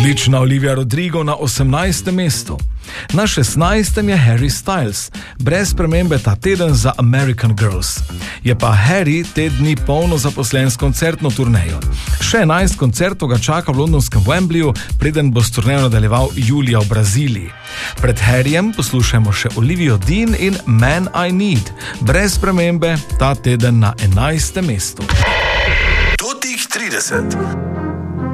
Odlična Olivia Rodrigo na 18. mestu. Na 16. je Harry Styles, brez spremembe ta teden za American Girls. Je pa Harry te dni polno zaposlen s koncertno turnejo. Še 11 koncertov ga čaka v londonskem Wembleyju, preden bo s turnejo nadaljeval julija v Braziliji. Pred Harryjem poslušajmo še Olivia Dean in Man I Need, brez spremembe ta teden na 11. mestu. Totih 30.